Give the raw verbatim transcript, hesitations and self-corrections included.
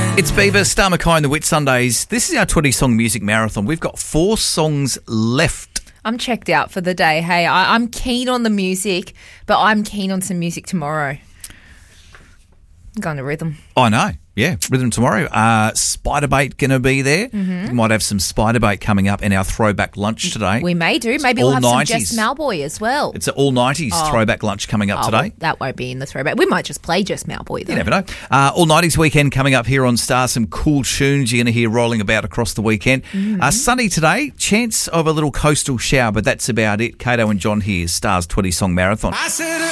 It's Beaver, Star Mackay and the Whit Sundays. This is our twenty-song music marathon. We've got four songs left. I'm checked out for the day. Hey, I, I'm keen on the music, but I'm keen on some music tomorrow. I'm going to Rhythm. I know. Yeah, Rhythm tomorrow. Uh, Spiderbait going to be there. Mm-hmm. We might have some Spiderbait coming up in our throwback lunch today. We may do. Maybe we'll have nineties. Some Jess Malboy as well. It's an all nineties oh. throwback lunch coming up oh, today. Well, that won't be in the throwback. We might just play Jess Malboy though. You never know. Uh, all nineties weekend coming up here on Star. Some cool tunes you're going to hear rolling about across the weekend. Mm-hmm. Uh, sunny today. Chance of a little coastal shower, but that's about it. Kato and John here. Star's twenty-song marathon. I said